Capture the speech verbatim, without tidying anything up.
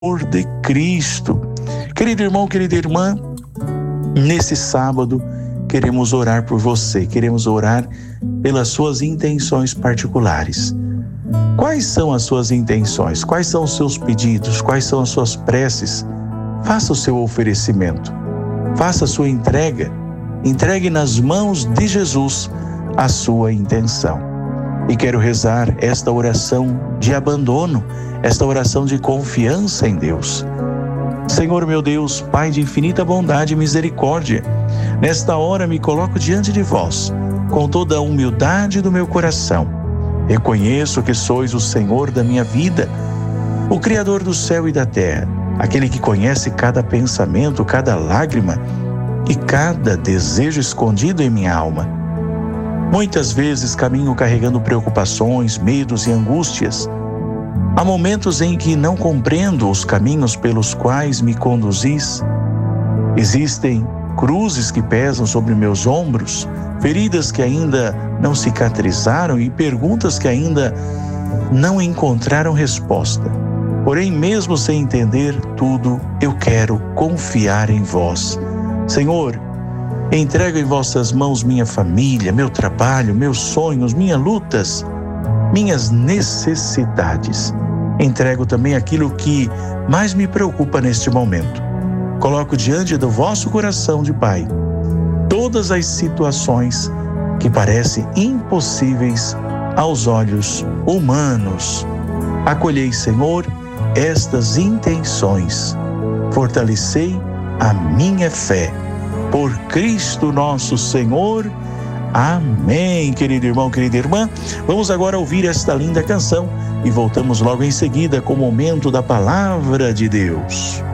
de Cristo. Querido irmão, querida irmã, nesse sábado queremos orar por você, queremos orar pelas suas intenções particulares. Quais são as suas intenções? Quais são os seus pedidos? Quais são as suas preces? Faça o seu oferecimento, faça a sua entrega, entregue nas mãos de Jesus a sua intenção. E quero rezar esta oração de abandono, esta oração de confiança em Deus. Senhor meu Deus, Pai de infinita bondade e misericórdia, nesta hora me coloco diante de vós, com toda a humildade do meu coração. Reconheço que sois o Senhor da minha vida, o Criador do céu e da terra, aquele que conhece cada pensamento, cada lágrima e cada desejo escondido em minha alma. Muitas vezes caminho carregando preocupações, medos e angústias. Há momentos em que não compreendo os caminhos pelos quais me conduzis. Existem cruzes que pesam sobre meus ombros, feridas que ainda não cicatrizaram e perguntas que ainda não encontraram resposta. Porém, mesmo sem entender tudo, eu quero confiar em vós. Senhor, entrego em vossas mãos minha família, meu trabalho, meus sonhos, minhas lutas, minhas necessidades. Entrego também aquilo que mais me preocupa neste momento. Coloco diante do vosso coração de Pai todas as situações que parecem impossíveis aos olhos humanos. Acolhei, Senhor, estas intenções. Fortalecei a minha fé. Por Cristo nosso Senhor. Amém. Querido irmão, querida irmã, vamos agora ouvir esta linda canção e voltamos logo em seguida com o momento da Palavra de Deus.